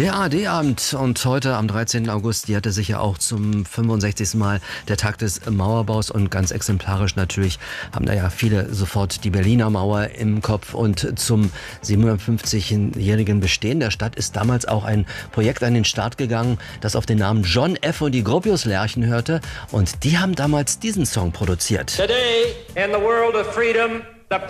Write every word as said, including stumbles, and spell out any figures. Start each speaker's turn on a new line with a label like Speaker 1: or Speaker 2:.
Speaker 1: Der A R D-Abend und heute am dreizehnten August jährte sich ja auch zum fünfundsechzigsten Mal der Tag des Mauerbaus und ganz exemplarisch natürlich haben da ja viele sofort die Berliner Mauer im Kopf und zum siebenundfünfzigjährigen Bestehen der Stadt ist damals auch ein Projekt an den Start gegangen, das auf den Namen John F. und die Gropius-Lerchen hörte und die haben damals diesen Song produziert.
Speaker 2: Today in the world of freedom